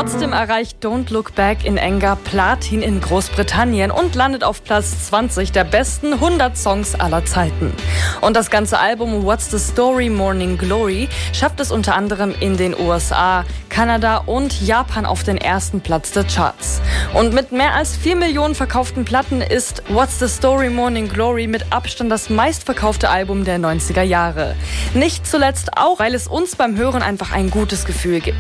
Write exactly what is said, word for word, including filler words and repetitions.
Trotzdem erreicht Don't Look Back in Anger Platin in Großbritannien und landet auf Platz zwanzig der besten hundert Songs aller Zeiten. Und das ganze Album What's the Story Morning Glory schafft es unter anderem in den U S A, Kanada und Japan auf den ersten Platz der Charts. Und mit mehr als vier Millionen verkauften Platten ist What's the Story Morning Glory mit Abstand das meistverkaufte Album der neunziger Jahre. Nicht zuletzt auch, weil es uns beim Hören einfach ein gutes Gefühl gibt.